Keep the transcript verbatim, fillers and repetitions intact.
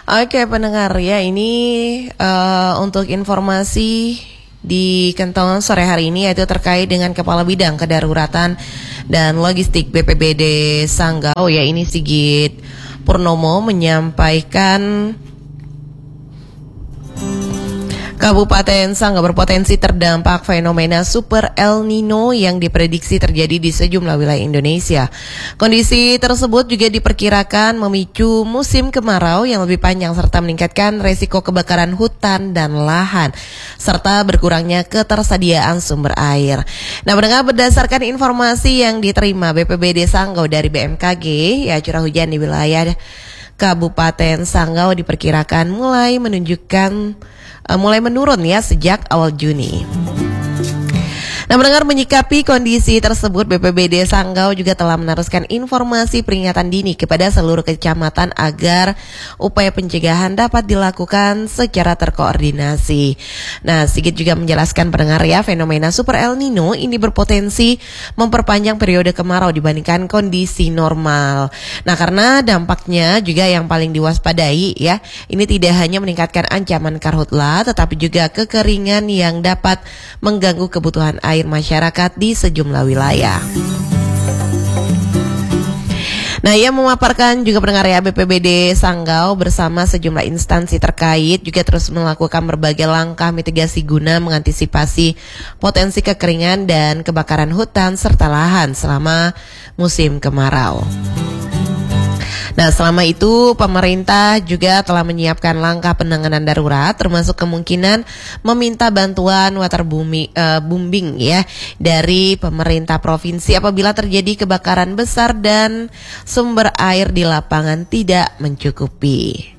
Oke pendengar ya, ini uh, untuk informasi di Kentongan sore hari ini yaitu terkait dengan Kepala Bidang Kedaruratan dan Logistik B P B D Sanggau, ya ini Sigit Purnomo menyampaikan Kabupaten Sanggau berpotensi terdampak fenomena Super El Nino yang diprediksi terjadi di sejumlah wilayah Indonesia. Kondisi tersebut juga diperkirakan memicu musim kemarau yang lebih panjang serta meningkatkan resiko kebakaran hutan dan lahan serta berkurangnya ketersediaan sumber air. Nah, mendengar berdasarkan informasi yang diterima B P B D Sanggau dari B M K G, ya curah hujan di wilayah Kabupaten Sanggau diperkirakan mulai menunjukkan mulai menurun ya sejak awal Juni. Nah, mendengar menyikapi kondisi tersebut, B P B D Sanggau juga telah meneruskan informasi peringatan dini kepada seluruh kecamatan agar upaya pencegahan dapat dilakukan secara terkoordinasi. Nah, Sigit juga menjelaskan pendengar ya, fenomena Super El Nino ini berpotensi memperpanjang periode kemarau dibandingkan kondisi normal. Nah, karena dampaknya juga yang paling diwaspadai ya, ini tidak hanya meningkatkan ancaman karhutla, tetapi juga kekeringan yang dapat mengganggu kebutuhan air masyarakat di sejumlah wilayah. Nah, ia memaparkan juga pendengar ya, B P B D Sanggau bersama sejumlah instansi terkait juga terus melakukan berbagai langkah mitigasi guna mengantisipasi potensi kekeringan dan kebakaran hutan serta lahan selama musim kemarau. Nah, selama itu pemerintah juga telah menyiapkan langkah penanganan darurat termasuk kemungkinan meminta bantuan waterbooming uh, booming ya dari pemerintah provinsi apabila terjadi kebakaran besar dan sumber air di lapangan tidak mencukupi.